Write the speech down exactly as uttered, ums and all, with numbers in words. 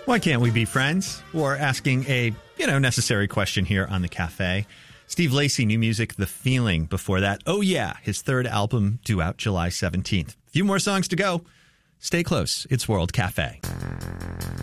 Why can't we be friends? Or asking a, you know, necessary question here on the cafe. Steve Lacy, new music, The Feeling. Before that, Oh Yeah, his third album due out July seventeenth. A few more songs to go. Stay close. It's World Cafe.